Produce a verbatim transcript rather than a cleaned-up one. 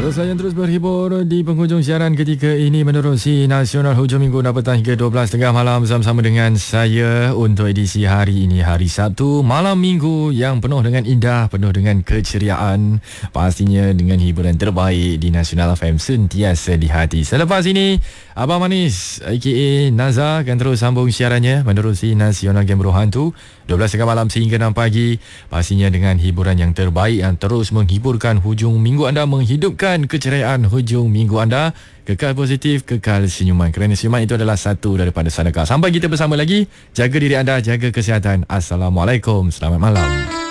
Terus saja terus berhibur di penghujung siaran ketika ini menerusi Nasional Hujung Minggu dan petang hingga dua belas tiga puluh malam bersama-sama dengan saya untuk edisi hari ini, hari Sabtu, malam minggu yang penuh dengan indah, penuh dengan keceriaan, pastinya dengan hiburan terbaik di Nasional F M sentiasa di hati. Selepas ini Abang Manis aka Naza akan terus sambung siarannya menerusi Nasional Game Hantu dua belas tiga puluh malam sehingga enam pagi, pastinya dengan hiburan yang terbaik yang terus menghiburkan hujung minggu anda, menghidupkan keceriaan hujung minggu anda. Kekal positif, kekal senyuman, kerana senyuman itu adalah satu daripada sedekah. Sampai kita bersama lagi, jaga diri anda, jaga kesihatan. Assalamualaikum, selamat malam.